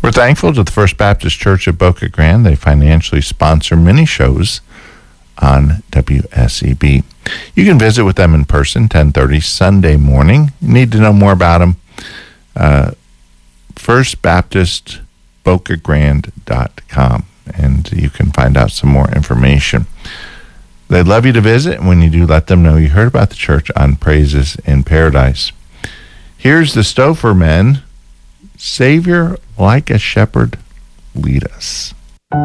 We're thankful to the First Baptist Church of Boca Grande. They financially sponsor many shows on WSEB. You can visit with them in person, 10:30 Sunday morning. You need to know more about them. FirstBaptistBocaGrande.com, and you can find out some more information. They'd love you to visit, and when you do, let them know you heard about the church on Praises in Paradise. Here's the Stouffer Men. Savior, like a shepherd, lead us.